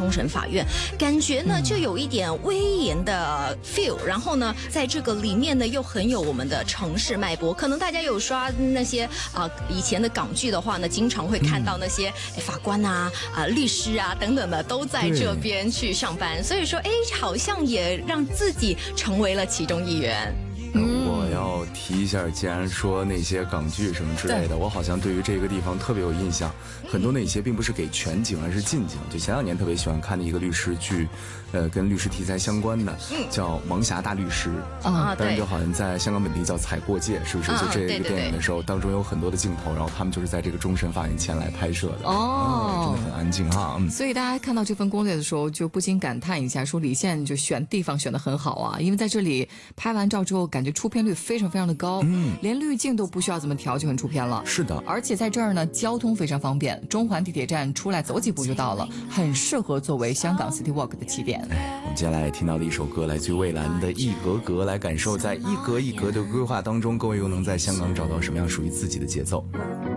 终审法院，感觉呢就有一点威严的 feel， 然后呢在这个里面呢又很有我们的城市脉搏。可能大家有刷那些以前的港剧的话呢，经常会看到那些法官啊、律师啊等等的都在这边去上班，所以说好像也让自己成为了其中一员。 我要提一下，既然说那些港剧什么之类的，我好像对于这个地方特别有印象。很多那些并不是给全景，而是近景。就前2年特别喜欢看的一个律师剧，跟律师题材相关的，叫《盲侠大律师》当然就好像在香港本地叫《踩过界》，是不是？就这个电影的时候，当中有很多的镜头，然后他们就是在这个终审法院前来拍摄的。真的很安静哈。 所以大家看到这份攻略的时候，就不禁感叹一下，说李现就选地方选得很好啊，因为在这里拍完照之后，感觉出片率非常非常的高，连滤镜都不需要怎么调就很出片了。 是的， 而且在这儿呢，交通非常方便，中环地铁站出来走几步就到了，很适合作为香港 City Walk 的起点。 我们接下来听到的一首歌来自于蔚蓝的《一格格》，来感受在一格一格的规划当中，各位又能在香港找到什么样属于自己的节奏。